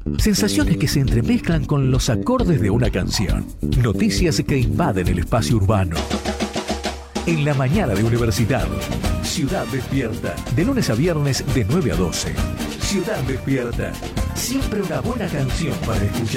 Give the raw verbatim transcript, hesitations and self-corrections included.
Sensaciones que se entremezclan con los acordes de una canción. Noticias que invaden el espacio urbano. En la mañana de Universidad. Ciudad Despierta. De lunes a viernes de nueve a doce. Ciudad Despierta. Siempre una buena canción para escuchar.